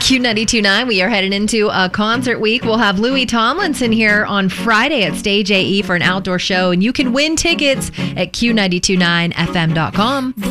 Q92.9, we are heading into a concert week. We'll have Louis Tomlinson here on Friday at Stage AE for an outdoor show, and you can win tickets at Q929fm.com.